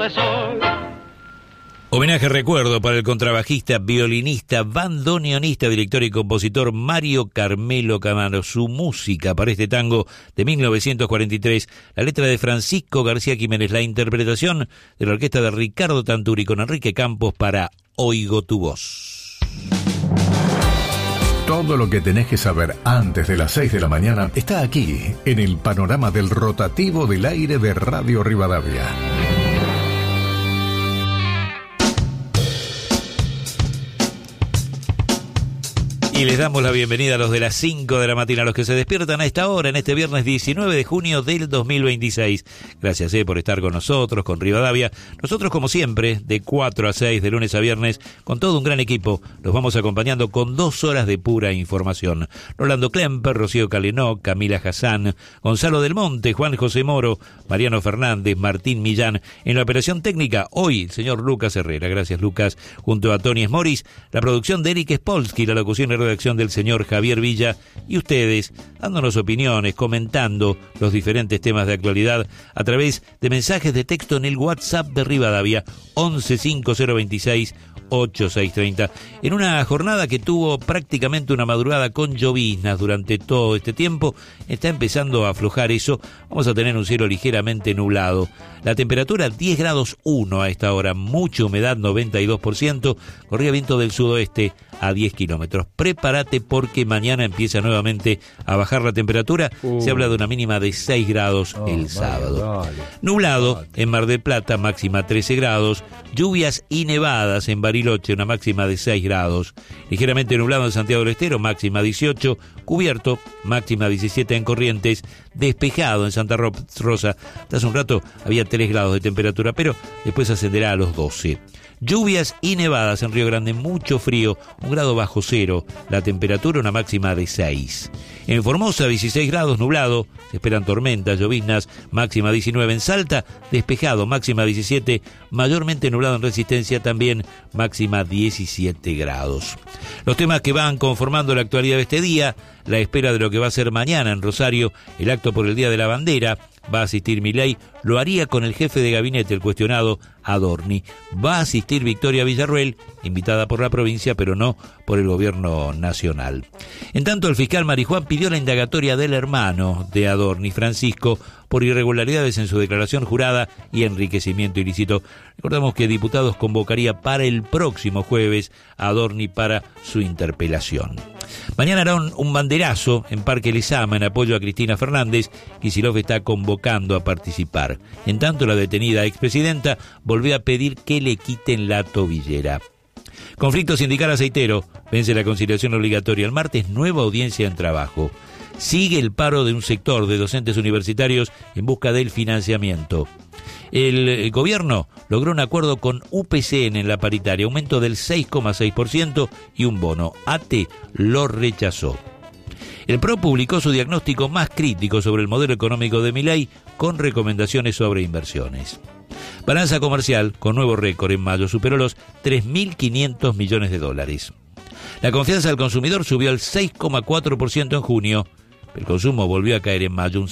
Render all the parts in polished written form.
Homenaje recuerdo para el contrabajista, violinista, bandoneonista, director y compositor Mario Carmelo Camaro. Su música para este tango de 1943, la letra de Francisco García Jiménez, la interpretación de la orquesta de Ricardo Tanturi con Enrique Campos para Oigo tu voz. Todo lo que tenés que saber antes de las 6 de la mañana está aquí, en el panorama del rotativo del aire de Radio Rivadavia. Y les damos la bienvenida a los de las 5 de la mañana, a los que se despiertan a esta hora, en este viernes 19 de junio del 2026. Gracias por estar con nosotros, con Rivadavia. Nosotros, como siempre, de 4 a 6, de lunes a viernes, con todo un gran equipo, los vamos acompañando con 2 horas de pura información. Rolando Klemper, Rocío Calenó, Camila Hassan, Gonzalo Del Monte, Juan José Moro, Mariano Fernández, Martín Millán. En la operación técnica, hoy, el señor Lucas Herrera. Gracias, Lucas. Junto a Tony Smoris, la producción de Eric Spolsky, la locución y redacción del señor Javier Villa, y ustedes dándonos opiniones, comentando los diferentes temas de actualidad a través de mensajes de texto en el WhatsApp de Rivadavia 1150268630, en una jornada que tuvo prácticamente una madrugada con lloviznas durante todo este tiempo. Está empezando a aflojar eso, vamos a tener un cielo ligeramente nublado, la temperatura 10 grados 1 a esta hora, mucha humedad 92%, corría viento del sudoeste a 10 kilómetros. Prepárate porque mañana empieza nuevamente a bajar la temperatura. Se habla de una mínima de 6 grados el sábado. Nublado en Mar del Plata, máxima 13 grados. Lluvias y nevadas en Bariloche, una máxima de 6 grados. Ligeramente nublado en Santiago del Estero, máxima 18. Cubierto, máxima 17 en Corrientes. Despejado en Santa Rosa. Hasta hace un rato había 3 grados de temperatura, pero después ascenderá a los 12. Lluvias y nevadas en Río Grande, mucho frío, 1 grado bajo cero, la temperatura una máxima de 6. En Formosa, 16 grados, nublado, se esperan tormentas, lloviznas, máxima 19. En Salta, despejado, máxima 17, mayormente nublado en Resistencia, también máxima 17 grados. Los temas que van conformando la actualidad de este día, la espera de lo que va a ser mañana en Rosario, el acto por el Día de la Bandera. Va a asistir Milei, lo haría con el jefe de gabinete, el cuestionado Adorni. Va a asistir Victoria Villarruel, invitada por la provincia, pero no por el gobierno nacional. En tanto, el fiscal Marijuán pidió la indagatoria del hermano de Adorni, Francisco, por irregularidades en su declaración jurada y enriquecimiento ilícito. Recordamos que diputados convocaría para el próximo jueves a Adorni para su interpelación. Mañana hará un banderazo en Parque Lezama en apoyo a Cristina Fernández. Kicillof está convocando a participar. En tanto, la detenida expresidenta volvió a pedir que le quiten la tobillera. Conflicto sindical aceitero. Vence la conciliación obligatoria. El martes, nueva audiencia en trabajo. Sigue el paro de un sector de docentes universitarios en busca del financiamiento. El gobierno logró un acuerdo con UPCN en la paritaria, aumento del 6,6% y un bono. ATE lo rechazó. El PRO publicó su diagnóstico más crítico sobre el modelo económico de Milei con recomendaciones sobre inversiones. Balanza comercial con nuevo récord en mayo, superó los 3.500 millones de dólares. La confianza del consumidor subió al 6,4% en junio. El consumo volvió a caer en mayo un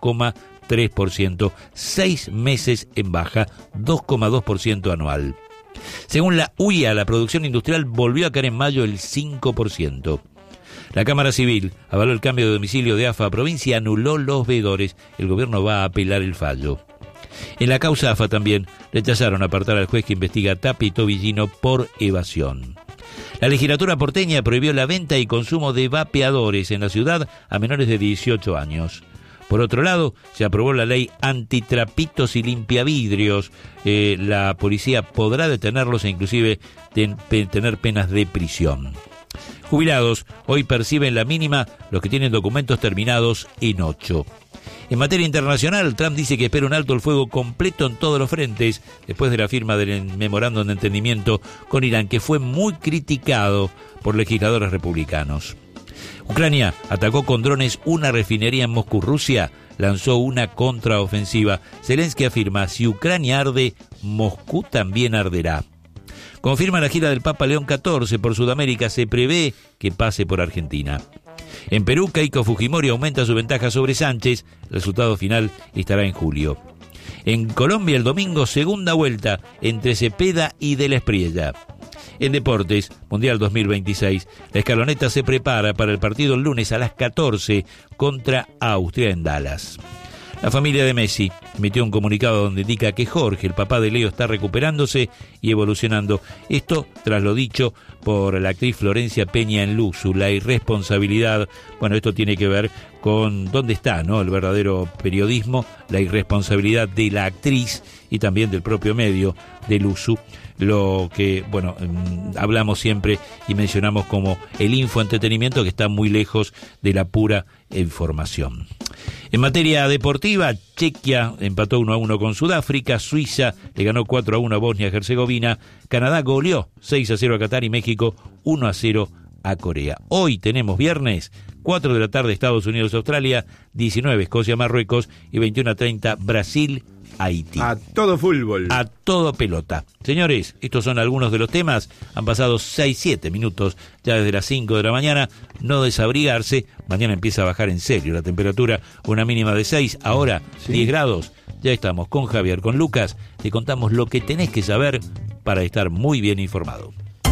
0,3%, 6 meses en baja, 2,2% anual. Según la UIA, la producción industrial volvió a caer en mayo el 5%. La Cámara Civil avaló el cambio de domicilio de AFA a provincia y anuló los veedores. El gobierno va a apelar el fallo. En la causa AFA también rechazaron apartar al juez que investiga a Tapia y Tobillino por evasión. La legislatura porteña prohibió la venta y consumo de vapeadores en la ciudad a menores de 18 años. Por otro lado, se aprobó la ley antitrapitos y limpiavidrios. La policía podrá detenerlos e inclusive tener penas de prisión. Jubilados hoy perciben la mínima los que tienen documentos terminados en 8. En materia internacional, Trump dice que espera un alto el fuego completo en todos los frentes después de la firma del memorándum de entendimiento con Irán, que fue muy criticado por legisladores republicanos. Ucrania atacó con drones una refinería en Moscú. Rusia lanzó una contraofensiva. Zelensky afirma: si Ucrania arde, Moscú también arderá. Confirma la gira del Papa León XIV por Sudamérica. Se prevé que pase por Argentina. En Perú, Keiko Fujimori aumenta su ventaja sobre Sánchez. El resultado final estará en julio. En Colombia el domingo, segunda vuelta entre Cepeda y De la Espriella. En deportes, Mundial 2026, la escaloneta se prepara para el partido el lunes a las 14 contra Austria en Dallas. La familia de Messi emitió un comunicado donde indica que Jorge, el papá de Leo, está recuperándose y evolucionando. Esto tras lo dicho por la actriz Florencia Peña en Luzu, la irresponsabilidad. Bueno, esto tiene que ver con dónde está, ¿no?, el verdadero periodismo, la irresponsabilidad de la actriz y también del propio medio de Luzu. Lo que, bueno, hablamos siempre y mencionamos como el infoentretenimiento, que está muy lejos de la pura información. En materia deportiva, Chequia empató 1-1 con Sudáfrica, Suiza le ganó 4-1 a Bosnia-Herzegovina, Canadá goleó 6-0 a Qatar y México 1-0 a Corea. Hoy tenemos viernes, 4 de la tarde Estados Unidos-Australia, 19 Escocia-Marruecos y 21:30 Brasil-Haití. A todo fútbol. A todo pelota. Señores, estos son algunos de los temas. Han pasado 6-7 minutos ya desde las 5 de la mañana. No desabrigarse. Mañana empieza a bajar en serio la temperatura. Una mínima de 6, ahora 10 grados. Ya estamos con Javier, con Lucas. Te contamos lo que tenés que saber para estar muy bien informado.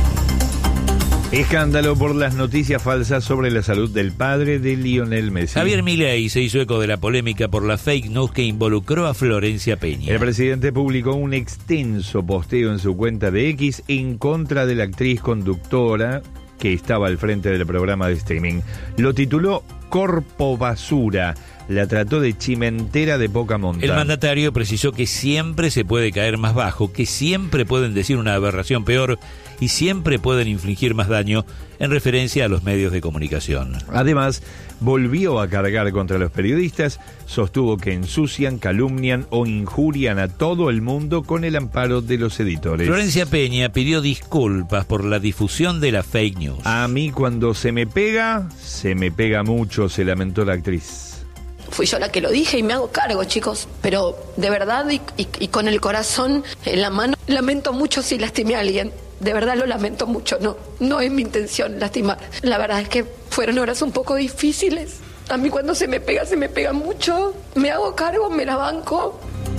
Escándalo por las noticias falsas sobre la salud del padre de Lionel Messi. Javier Milei se hizo eco de la polémica por la fake news que involucró a Florencia Peña. El presidente publicó un extenso posteo en su cuenta de X en contra de la actriz conductora que estaba al frente del programa de streaming. Lo tituló Corpo Basura. La trató de chimentera de poca monta. El mandatario precisó que siempre se puede caer más bajo, que siempre pueden decir una aberración peor y siempre pueden infligir más daño, en referencia a los medios de comunicación. Además, volvió a cargar contra los periodistas, sostuvo que ensucian, calumnian o injurian a todo el mundo con el amparo de los editores. Florencia Peña pidió disculpas por la difusión de la fake news. A mí cuando se me pega mucho, se lamentó la actriz. Fui yo la que lo dije y me hago cargo, chicos, pero de verdad y con el corazón en la mano, lamento mucho si lastimé a alguien. De verdad lo lamento mucho, no es mi intención lastimar. La verdad es que fueron horas un poco difíciles. A mí cuando se me pega mucho, me hago cargo, me la banco.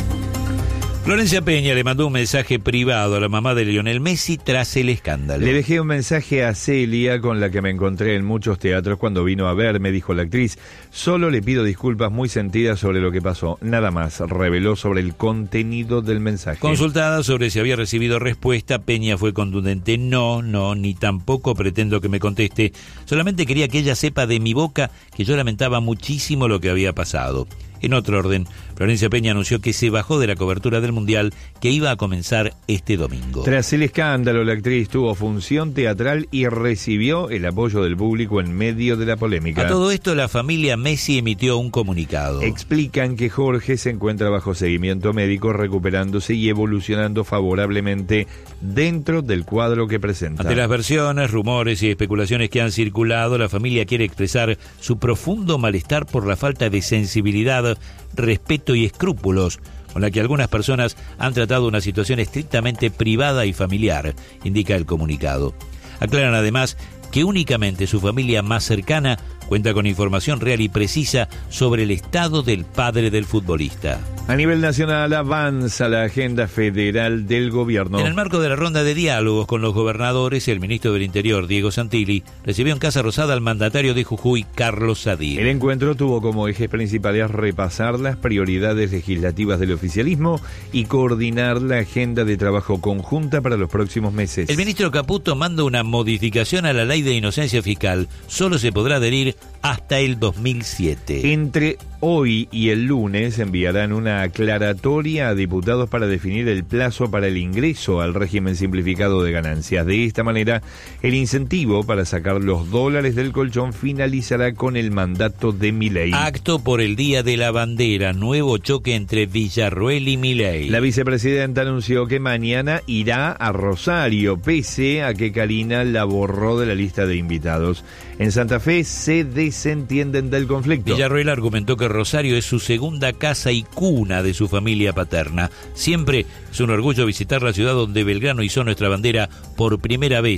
Florencia Peña le mandó un mensaje privado a la mamá de Lionel Messi tras el escándalo. Le dejé un mensaje a Celia, con la que me encontré en muchos teatros cuando vino a verme, dijo la actriz. Solo le pido disculpas muy sentidas sobre lo que pasó. Nada más, reveló sobre el contenido del mensaje. Consultada sobre si había recibido respuesta, Peña fue contundente. No, ni tampoco pretendo que me conteste. Solamente quería que ella sepa de mi boca que yo lamentaba muchísimo lo que había pasado. En otro orden, Florencia Peña anunció que se bajó de la cobertura del Mundial que iba a comenzar este domingo. Tras el escándalo, la actriz tuvo función teatral y recibió el apoyo del público en medio de la polémica. A todo esto, la familia Messi emitió un comunicado. Explican que Jorge se encuentra bajo seguimiento médico, recuperándose y evolucionando favorablemente dentro del cuadro que presenta. Ante las versiones, rumores y especulaciones que han circulado, la familia quiere expresar su profundo malestar por la falta de sensibilidad, respeto y escrúpulos con la que algunas personas han tratado una situación estrictamente privada y familiar, indica el comunicado. Aclaran además que únicamente su familia más cercana cuenta con información real y precisa sobre el estado del padre del futbolista. A nivel nacional avanza la agenda federal del gobierno. En el marco de la ronda de diálogos con los gobernadores, el ministro del Interior, Diego Santilli, recibió en Casa Rosada al mandatario de Jujuy, Carlos Sadir. El encuentro tuvo como ejes principales repasar las prioridades legislativas del oficialismo y coordinar la agenda de trabajo conjunta para los próximos meses. El ministro Caputo manda una modificación a la ley de inocencia fiscal. Solo se podrá adherir hasta el 2007. Entre hoy y el lunes enviarán una aclaratoria a diputados para definir el plazo para el ingreso al régimen simplificado de ganancias. De esta manera, el incentivo para sacar los dólares del colchón finalizará con el mandato de Milei. Acto por el Día de la Bandera, nuevo choque entre Villarroel y Milei. La vicepresidenta anunció que mañana irá a Rosario, pese a que Karina la borró de la lista de invitados. En Santa Fe se desentienden del conflicto. Villarroel argumentó que Rosario es su segunda casa y cuna de su familia paterna. Siempre es un orgullo visitar la ciudad donde Belgrano izó nuestra bandera por primera vez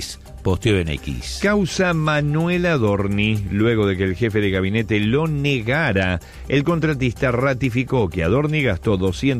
posteó en X. Causa Manuel Adorni. Luego de que el jefe de gabinete lo negara, el contratista ratificó que Adorni gastó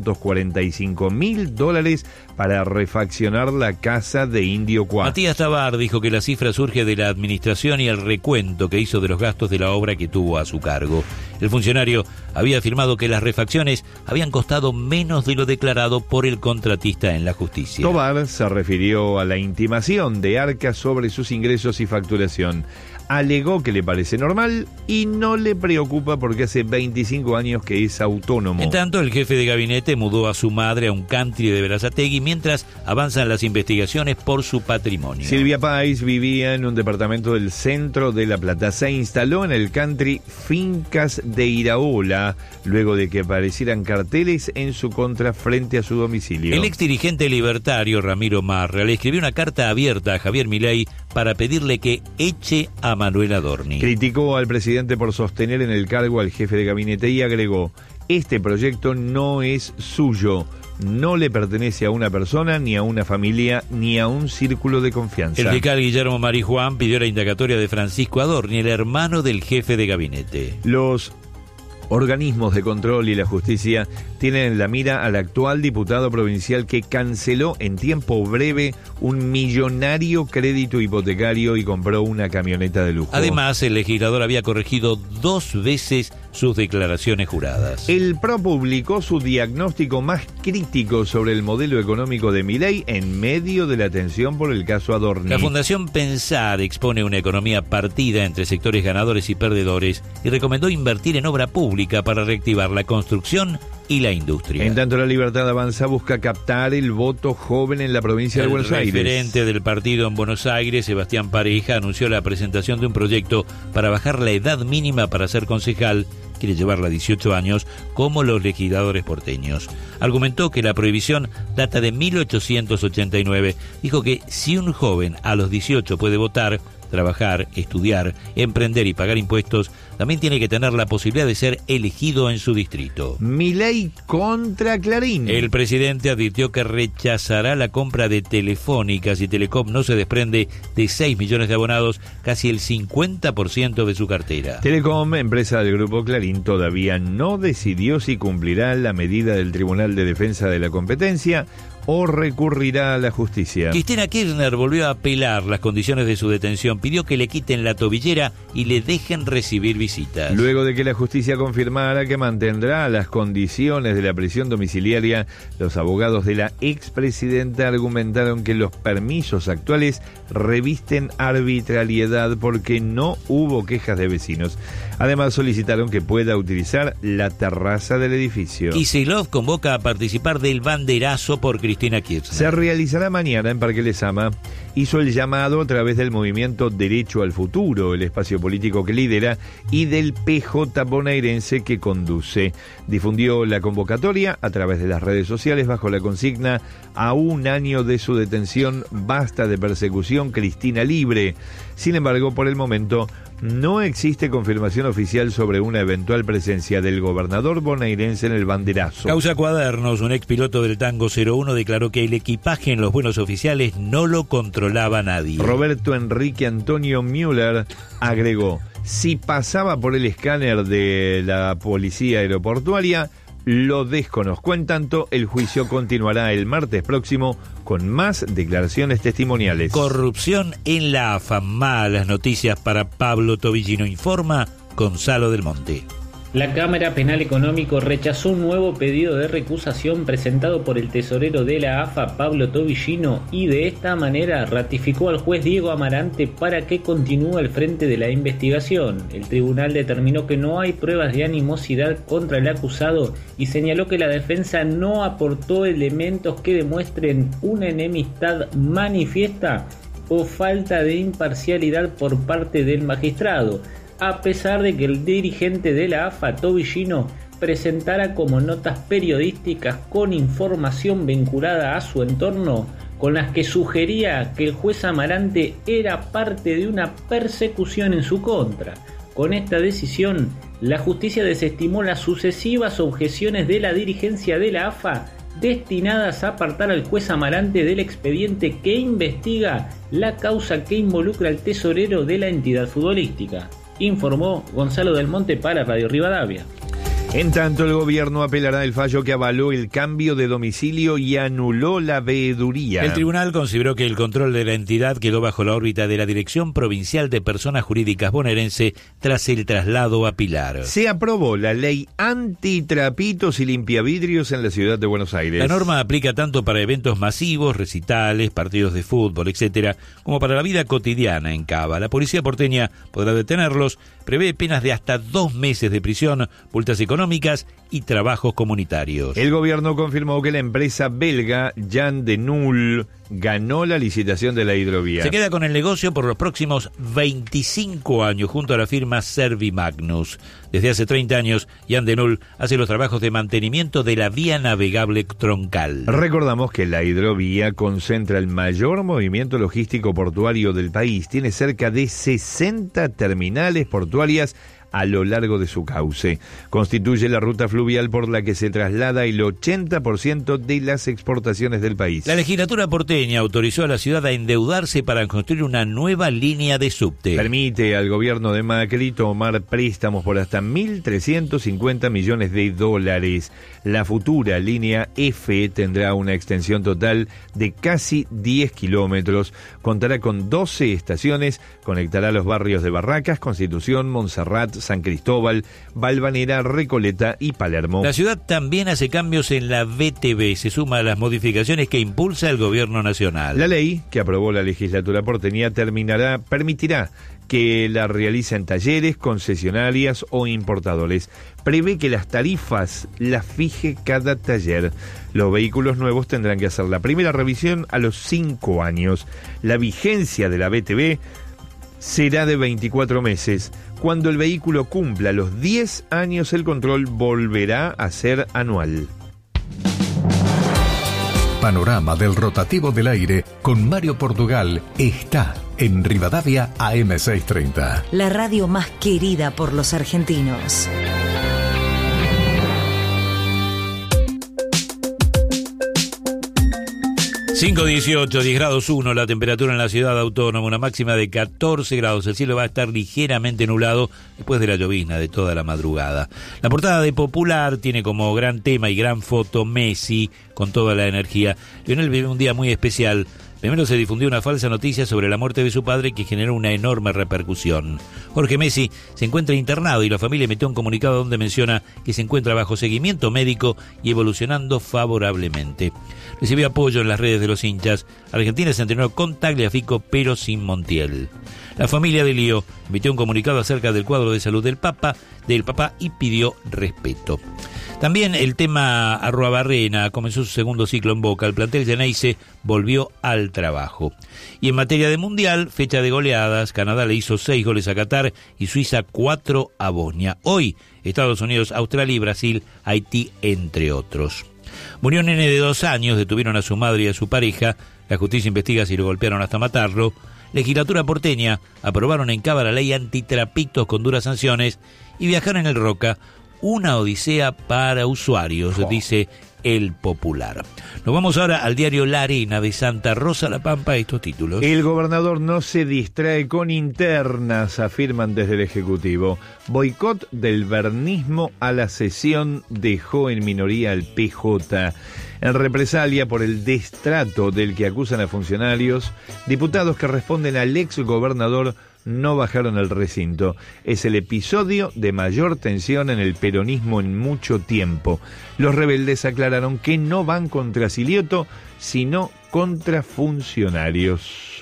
$245.000 para refaccionar la casa de Indio Cuá. Matías Tabar dijo que la cifra surge de la administración y el recuento que hizo de los gastos de la obra que tuvo a su cargo. El funcionario había afirmado que las refacciones habían costado menos de lo declarado por el contratista en la justicia. Tobar se refirió a la intimación de Arcas sobre sus ingresos y facturación. Alegó que le parece normal y no le preocupa porque hace 25 años que es autónomo. En tanto, el jefe de gabinete mudó a su madre a un country de Berazategui mientras avanzan las investigaciones por su patrimonio. Silvia Páez vivía en un departamento del centro de La Plata. Se instaló en el country Fincas de Iraola luego de que aparecieran carteles en su contra frente a su domicilio. El exdirigente libertario Ramiro Marra le escribió una carta abierta a Javier Milei para pedirle que eche a Manuel Adorni. Criticó al presidente por sostener en el cargo al jefe de gabinete y agregó: este proyecto no es suyo, no le pertenece a una persona, ni a una familia, ni a un círculo de confianza. El fiscal Guillermo Marijuán pidió la indagatoria de Francisco Adorni, el hermano del jefe de gabinete. Los organismos de control y la justicia tienen en la mira al actual diputado provincial que canceló en tiempo breve un millonario crédito hipotecario y compró una camioneta de lujo. Además, el legislador había corregido 2 veces sus declaraciones juradas. El PRO publicó su diagnóstico más crítico sobre el modelo económico de Milei en medio de la tensión por el caso Adorni. La Fundación Pensar expone una economía partida entre sectores ganadores y perdedores y recomendó invertir en obra pública para reactivar la construcción y la industria. En tanto, La Libertad Avanza busca captar el voto joven en la provincia de Buenos Aires. El referente del partido en Buenos Aires, Sebastián Pareja, anunció la presentación de un proyecto para bajar la edad mínima para ser concejal. Quiere llevarla a 18 años, como los legisladores porteños. Argumentó que la prohibición data de 1889. Dijo que si un joven a los 18 puede votar, trabajar, estudiar, emprender y pagar impuestos, también tiene que tener la posibilidad de ser elegido en su distrito. Milei contra Clarín. El presidente advirtió que rechazará la compra de Telefónica si Telecom no se desprende de 6 millones de abonados, casi el 50% de su cartera. Telecom, empresa del grupo Clarín, todavía no decidió si cumplirá la medida del Tribunal de Defensa de la Competencia o recurrirá a la justicia. Cristina Kirchner volvió a apelar las condiciones de su detención, pidió que le quiten la tobillera y le dejen recibir visitas. Luego de que la justicia confirmara que mantendrá las condiciones de la prisión domiciliaria, los abogados de la expresidenta argumentaron que los permisos actuales revisten arbitrariedad porque no hubo quejas de vecinos. Además, solicitaron que pueda utilizar la terraza del edificio. Kicillof convoca a participar del banderazo por Cristina Kirchner. Se realizará mañana en Parque Lezama. Hizo el llamado a través del movimiento Derecho al Futuro, el espacio político que lidera, y del PJ bonaerense que conduce. Difundió la convocatoria a través de las redes sociales bajo la consigna: a un año de su detención, basta de persecución, Cristina libre. Sin embargo, por el momento, no existe confirmación oficial sobre una eventual presencia del gobernador bonaerense en el banderazo. Causa Cuadernos, un expiloto del Tango 01, declaró que el equipaje en los vuelos oficiales no lo controlaba nadie. Roberto Enrique Antonio Müller agregó: si pasaba por el escáner de la policía aeroportuaria, lo desconozco. En tanto, el juicio continuará el martes próximo con más declaraciones testimoniales. Corrupción en la AFA. Malas noticias para Pablo Tobillino, informa Gonzalo del Monte. La Cámara Penal Económico rechazó un nuevo pedido de recusación presentado por el tesorero de la AFA, Pablo Tobillino, y de esta manera ratificó al juez Diego Amarante para que continúe al frente de la investigación. El tribunal determinó que no hay pruebas de animosidad contra el acusado y señaló que la defensa no aportó elementos que demuestren una enemistad manifiesta o falta de imparcialidad por parte del magistrado, a pesar de que el dirigente de la AFA, Tobillino, presentara como notas periodísticas con información vinculada a su entorno, con las que sugería que el juez Amarante era parte de una persecución en su contra. Con esta decisión, la justicia desestimó las sucesivas objeciones de la dirigencia de la AFA, destinadas a apartar al juez Amarante del expediente que investiga la causa que involucra al tesorero de la entidad futbolística, informó Gonzalo del Monte para Radio Rivadavia. En tanto, el gobierno apelará el fallo que avaló el cambio de domicilio y anuló la veeduría. El tribunal consideró que el control de la entidad quedó bajo la órbita de la Dirección Provincial de Personas Jurídicas bonaerense tras el traslado a Pilar. Se aprobó la ley antitrapitos y limpiavidrios en la ciudad de Buenos Aires. La norma aplica tanto para eventos masivos, recitales, partidos de fútbol, etcétera, como para la vida cotidiana en Cava. La policía porteña podrá detenerlos, prevé penas de hasta 2 meses de prisión, multas económicas y trabajos comunitarios. El gobierno confirmó que la empresa belga Jan de Nul ganó la licitación de la hidrovía. Se queda con el negocio por los próximos 25 años junto a la firma Servimagnus. Desde hace 30 años, Jan de Nul hace los trabajos de mantenimiento de la vía navegable troncal. Recordamos que la hidrovía concentra el mayor movimiento logístico portuario del país. Tiene cerca de 60 terminales portuarias a lo largo de su cauce. Constituye la ruta fluvial por la que se traslada el 80% de las exportaciones del país. La legislatura porteña autorizó a la ciudad a endeudarse para construir una nueva línea de subte. Permite al gobierno de Macri tomar préstamos por hasta 1.350 millones de dólares. La futura línea F tendrá una extensión total de casi 10 kilómetros. Contará con 12 estaciones, conectará los barrios de Barracas, Constitución, Montserrat, San Cristóbal, Valvanera, Recoleta y Palermo. La ciudad también hace cambios en la VTB, se suma a las modificaciones que impulsa el gobierno nacional. La ley que aprobó la legislatura porteña permitirá que la realicen talleres, concesionarias o importadores. Prevé que las tarifas las fije cada taller. Los vehículos nuevos tendrán que hacer la primera revisión a los 5 años. La vigencia de la VTB será de 24 meses. Cuando el vehículo cumpla los 10 años, el control volverá a ser anual. Panorama del rotativo del aire con Mario Portugal está en Rivadavia AM630. La radio más querida por los argentinos. 5:18, 10 grados 1, la temperatura en la ciudad autónoma, una máxima de 14 grados. El cielo va a estar ligeramente nublado después de la llovizna de toda la madrugada. La portada de Popular tiene como gran tema y gran foto Messi con toda la energía. Lionel vive un día muy especial. Primero se difundió una falsa noticia sobre la muerte de su padre que generó una enorme repercusión. Jorge Messi se encuentra internado y la familia emitió un comunicado donde menciona que se encuentra bajo seguimiento médico y evolucionando favorablemente. Recibió apoyo en las redes de los hinchas. Argentina se entrenó con Tagliafico pero sin Montiel. La familia de Lío emitió un comunicado acerca del cuadro de salud del papá y pidió respeto. También el tema Arruabarrena comenzó su segundo ciclo en Boca. El plantel Geneise volvió al trabajo. Y en materia de mundial, fecha de goleadas, Canadá le hizo 6 goles a Qatar y Suiza 4 a Bosnia. Hoy, Estados Unidos, Australia y Brasil, Haití, entre otros. Murió un nene de 2 años, detuvieron a su madre y a su pareja. La justicia investiga si lo golpearon hasta matarlo. Legislatura porteña aprobaron en Cava la ley antitrapitos con duras sanciones y viajar en el Roca. Una odisea para usuarios, dice El Popular. Nos vamos ahora al diario La Arena de Santa Rosa La Pampa, estos títulos. El gobernador no se distrae con internas, afirman desde el Ejecutivo. Boicot del vernismo a la sesión dejó en minoría al PJ. En represalia por el destrato del que acusan a funcionarios, diputados que responden al ex gobernador no bajaron al recinto. Es el episodio de mayor tensión en el peronismo en mucho tiempo. Los rebeldes aclararon que no van contra Silioto, sino contra funcionarios.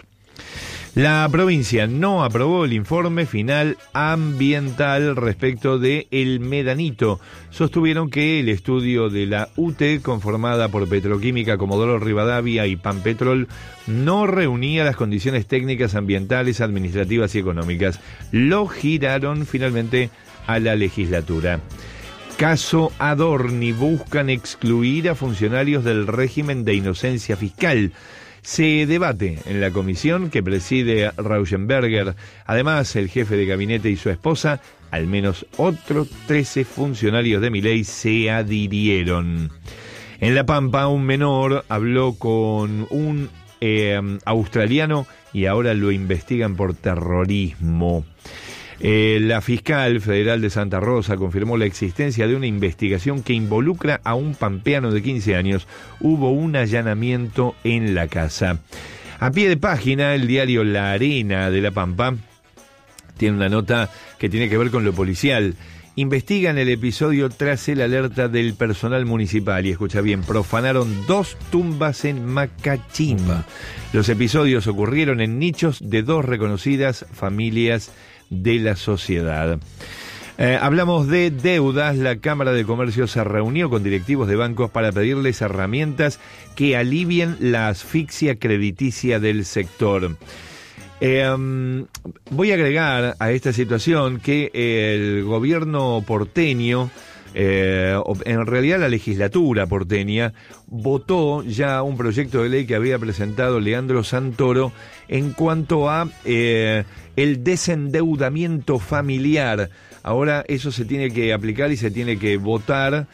La provincia no aprobó el informe final ambiental respecto de El Medanito. Sostuvieron que el estudio de la UTE, conformada por Petroquímica Comodoro Rivadavia y Panpetrol, no reunía las condiciones técnicas, ambientales, administrativas y económicas. Lo giraron finalmente a la legislatura. Caso Adorni, buscan excluir a funcionarios del régimen de inocencia fiscal. Se debate en la comisión que preside Rauschenberger. Además, el jefe de gabinete y su esposa, al menos otros 13 funcionarios de Milei se adhirieron. En La Pampa, un menor habló con un australiano y ahora lo investigan por terrorismo. La fiscal federal de Santa Rosa confirmó la existencia de una investigación que involucra a un pampeano de 15 años. Hubo un allanamiento en la casa. A pie de página, el diario La Arena de La Pampa tiene una nota que tiene que ver con lo policial. Investigan el episodio tras el alerta del personal municipal. Y escucha bien, profanaron 2 tumbas en Macachín. Los episodios ocurrieron en nichos de 2 reconocidas familias de la sociedad. Hablamos de deudas. La Cámara de Comercio se reunió con directivos de bancos para pedirles herramientas que alivien la asfixia crediticia del sector. Voy a agregar a esta situación que el gobierno porteño, en realidad la legislatura porteña, votó ya un proyecto de ley que había presentado Leandro Santoro en cuanto a el desendeudamiento familiar. Ahora eso se tiene que aplicar y se tiene que votar.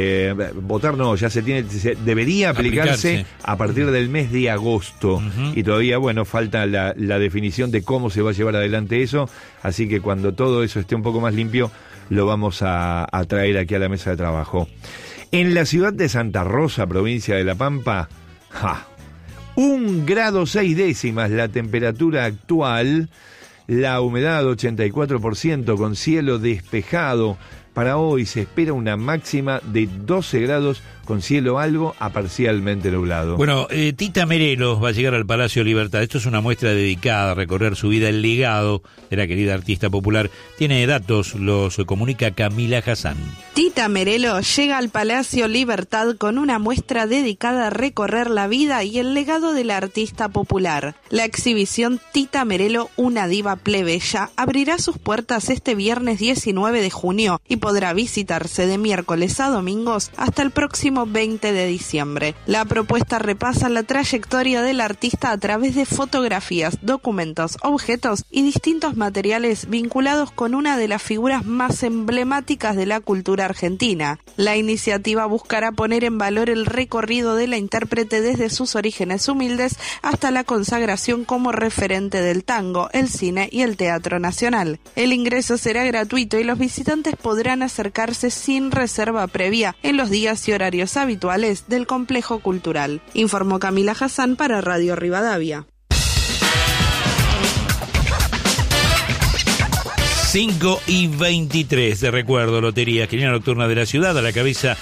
Debería aplicarse a partir del mes de agosto. Y todavía, falta la definición de cómo se va a llevar adelante eso. Así que cuando todo eso esté un poco más limpio, lo vamos a traer aquí a la mesa de trabajo. En la ciudad de Santa Rosa, provincia de La Pampa, 1 grado 6 décimas la temperatura actual, la humedad 84%, con cielo despejado. Para hoy se espera una máxima de 12 grados con cielo algo a parcialmente nublado. Bueno, Tita Merelo va a llegar al Palacio Libertad. Esto es una muestra dedicada a recorrer su vida, el legado de la querida artista popular. Tiene datos, los comunica Camila Hassan. Tita Merelo llega al Palacio Libertad con una muestra dedicada a recorrer la vida y el legado de la artista popular. La exhibición Tita Merelo, una diva plebeya, abrirá sus puertas este viernes 19 de junio y podrá visitarse de miércoles a domingos hasta el próximo 20 de diciembre. La propuesta repasa la trayectoria del artista a través de fotografías, documentos, objetos y distintos materiales vinculados con una de las figuras más emblemáticas de la cultura argentina. La iniciativa buscará poner en valor el recorrido de la intérprete desde sus orígenes humildes hasta la consagración como referente del tango, el cine y el teatro nacional. El ingreso será gratuito y los visitantes podrán acercarse sin reserva previa en los días y horarios habituales del complejo cultural. Informó Camila Hassan para Radio Rivadavia. 5:23, de recuerdo, lotería, quiniela nocturna de la ciudad, a la cabeza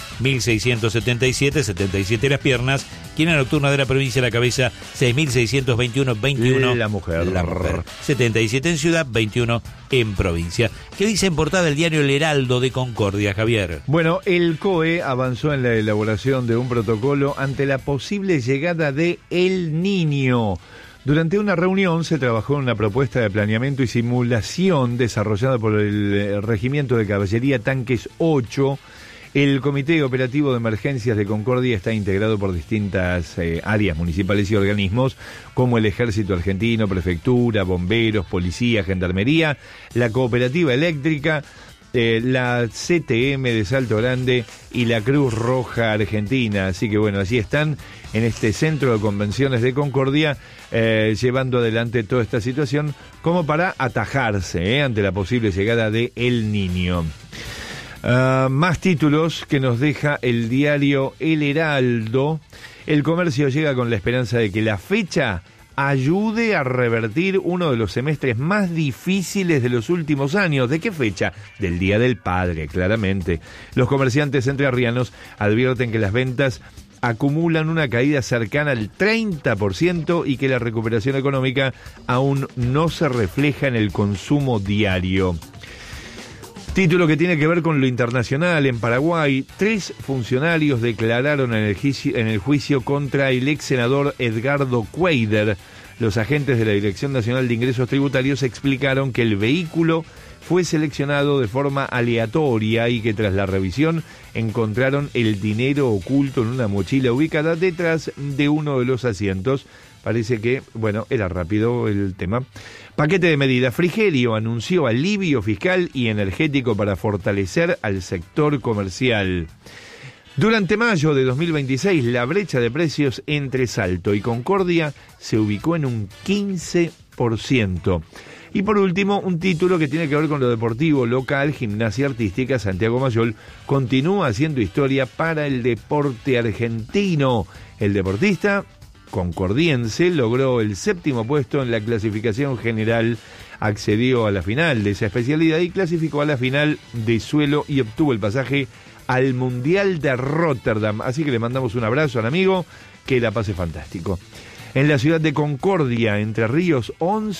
1677, 77 las piernas, quiniela nocturna de la provincia, a la cabeza 6621, 21 la mujer. 77 en ciudad, 21 en provincia. ¿Qué dice en portada el diario El Heraldo de Concordia, Javier? Bueno, el COE avanzó en la elaboración de un protocolo ante la posible llegada de El Niño. Durante una reunión se trabajó en una propuesta de planeamiento y simulación desarrollada por el Regimiento de Caballería Tanques 8. El Comité Operativo de Emergencias de Concordia está integrado por distintas áreas municipales y organismos, como el Ejército Argentino, Prefectura, Bomberos, Policía, Gendarmería, la Cooperativa Eléctrica, la CTM de Salto Grande y la Cruz Roja Argentina. Así que allí están en este centro de convenciones de Concordia, llevando adelante toda esta situación como para atajarse ante la posible llegada de El Niño. Más títulos que nos deja el diario El Heraldo. El comercio llega con la esperanza de que la fecha ayude a revertir uno de los semestres más difíciles de los últimos años. ¿De qué fecha? Del Día del Padre, claramente. Los comerciantes entrerrianos advierten que las ventas acumulan una caída cercana al 30% y que la recuperación económica aún no se refleja en el consumo diario. Título que tiene que ver con lo internacional. En Paraguay, 3 funcionarios declararon en el juicio contra el ex senador Edgardo Cuéllar. Los agentes de la Dirección Nacional de Ingresos Tributarios explicaron que el vehículo fue seleccionado de forma aleatoria y que tras la revisión encontraron el dinero oculto en una mochila ubicada detrás de uno de los asientos. Parece que, era rápido el tema. Paquete de medidas. Frigerio anunció alivio fiscal y energético para fortalecer al sector comercial. Durante mayo de 2026, la brecha de precios entre Salto y Concordia se ubicó en un 15%. Y por último, un título que tiene que ver con lo deportivo local. Gimnasia Artística Santiago Mayol continúa haciendo historia para el deporte argentino. El deportista concordiense logró el 7º puesto en la clasificación general, accedió a la final de esa especialidad y clasificó a la final de suelo y obtuvo el pasaje al Mundial de Rotterdam. Así que le mandamos un abrazo al amigo, que la pase fantástico. En la ciudad de Concordia, Entre Ríos, 11